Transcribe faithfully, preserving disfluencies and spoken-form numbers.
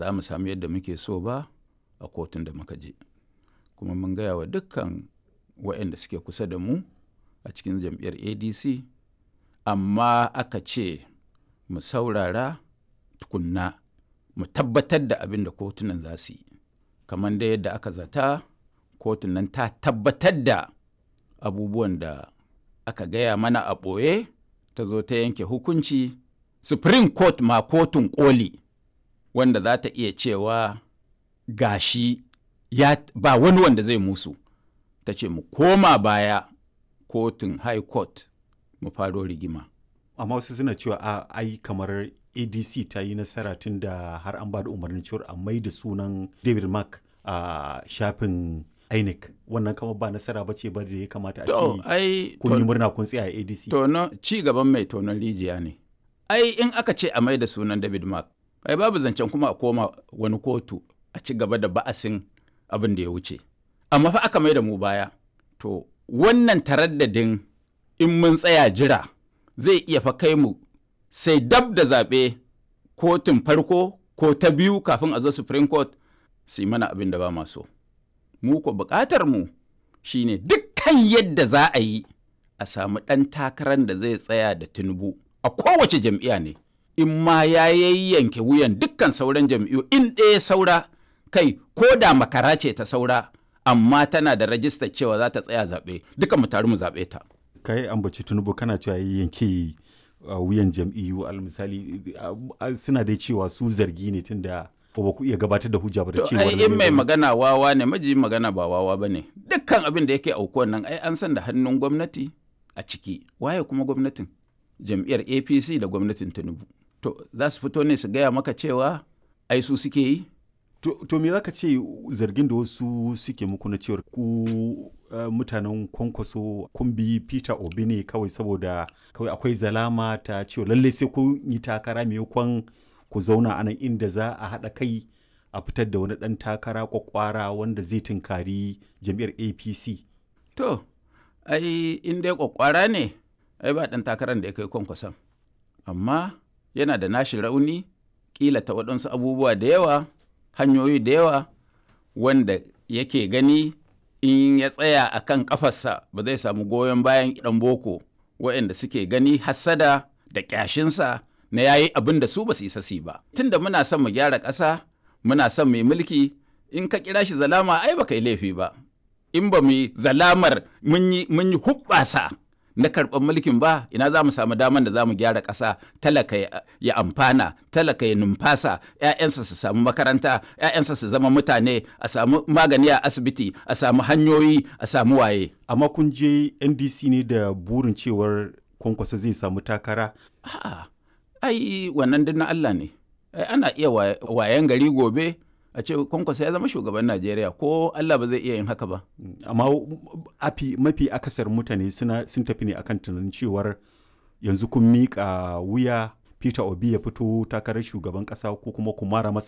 za mu sami yadda muke so ba a kotun da muka je. Kuma mun gaya wa dukkan waɗanda suke kusa da mu a cikin jam'iyyar A D C, amma aka ce mu saurara tukunna mu tabbatar da abin da kotunan za su yi. Kamar da yadda aka zata, kotun nan ta tabbatar da abubuwan da aka gaya mana a ɓoye, ta zo ta yanke hukunci. Supreme Court ma kotun ƙoli wanda za ta iya cewa gashi ya ba wani wanda zai musu, ta ce mu koma baya kotun High Court mu faro rigima. Amma wasu suna cewa a ai kamar A D C ta yi nasara tun da har an ba da umarnin cewar a mai da sunan David Mark a shafin I N E C. Wannan kama ba nasara ba ce ba da ya kamata a ce kun yi murna kun tsaya a A D C. Tono ci gaban mai tonon rijiya ne. Ai in aka ce a mai da sunan David Mark, ai babu zancen kuma a koma wani kotu a ci gaba da ba'asin abin da ya wuce. Amma fa aka mai da mu baya. To wannan taraddadin in mun tsaya jira zai iya fa kai mu sai dab da zaɓe kotun farko ko ta biyu kafin a zo Supreme Court su yi mana abin da ba ma so. Mu ko buƙatar mu shine dukkan yadda za a yi a samu ɗan takarar da zai tsaya da Tinubu a kowace jam'iyya ne. In ma ya yayyanke wuyan dukkan sauran jam'iyyu in ɗaya saura, kai ko da makara ce ta saura amma tana da rajistar cewa za ta tsaya zaɓe, duka mu taru mu zaɓe ta. Kai ambaci Tinubu kana cewa yanke uh, wuyan jam'iyyu al misali uh, uh, suna dai cewa su zargi ne tunda ba ku iya gabatar da hujja ba da cewa ai in mai magana wawa ne, maji magana ba wawa ba ne. Dukkan abin da yake aukuwan nan ai an san da hannun gwamnati a ciki. Waye kuma gwamnatin? Jam'iyyar A P C da gwamnatin Tinubu. To za su fito ne su gaya maka cewa ai su suke yi? To, to me za ka ce zargin da wasu suke muku na cewar ku uh, mutanen Kwankwaso kun bi Peter Obi ne kawai saboda kawai akwai zalama ta cewa lallai sai kun yi takara maimakon ku zauna a nan inda za a haɗa kai a fitar da wani ɗan takara kwakwara wanda zai tunkari jam'iyyar A P C. To, ai in dai kwakwara ne, ai ba ɗan takarar da ya kai Kwankwason. Amma yana da nashi rauni, ƙila ta waɗansu abubuwa da yawa, hanyoyi da yawa wanda yake gani in ya tsaya a kan ƙafarsa ba zai samu goyon bayan ɗan boko waɗanda suke gani hassada da ƙyashinsa na yayi abin da su ba su isa su ba. Tunda muna son mu gyara ƙasa, muna son mu yi mulki, in ka kira shi zalama ai ba kai laifi ba. In ba mu yi zalamar mun yi mun yi hubbasa na karɓar mulkin ba, ina za mu samu daman da za mu gyara ƙasa, talaka ya amfana, talaka ya numfasa, 'ya'yansa su samu makaranta, 'ya'yansa su zama mutane, a samu magani a asibiti, a samu hanyoyi, a samu waye. Amma kun je N D C ne da burin cewar Kwankwaso zai samu takara? A'a, ai wannan din na Allah ne. Ai ana iya wayan gari gobe a ce Kwankwaso ya zama shugaban Najeriya, ko Allah ba zai iya yin haka ba. Amma afi mafi akasar mutane suna sun tafi ne akan tunanin cewar yanzu kun miƙa wuya Peter Obi ya fito takarar shugaban ƙasa ko kuma ku mara masa